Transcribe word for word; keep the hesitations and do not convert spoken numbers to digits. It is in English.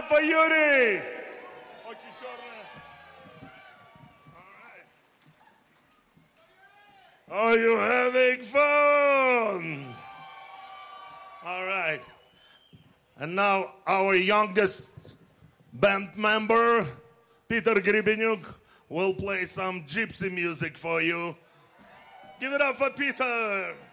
up for Yuri. Are you having fun? All right. And now our youngest band member, Peter Gribenyuk, will play some gypsy music for you. Give it up for Peter.